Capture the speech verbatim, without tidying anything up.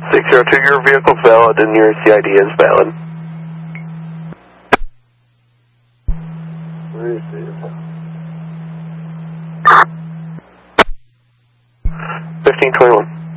six zero two, your vehicle's valid and your C I D is valid. fifteen twenty-one.